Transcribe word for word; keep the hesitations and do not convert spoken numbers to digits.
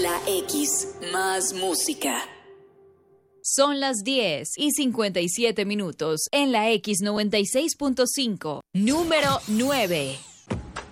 La X, más música. Son las diez y cincuenta y siete minutos en la X noventa y seis punto cinco. Número nueve.